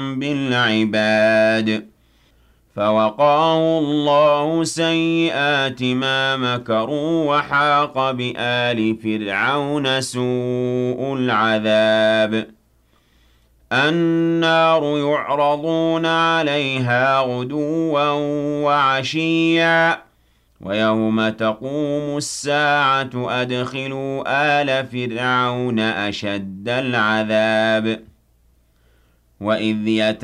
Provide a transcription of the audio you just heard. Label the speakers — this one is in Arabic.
Speaker 1: بالعباد فوقاه الله سيئات ما مكروا وحاق بآل فرعون سوء العذاب النار يعرضون عليها غدوا وعشيا ويوم تقوم الساعة أدخلوا آل فرعون أشد العذاب وإذ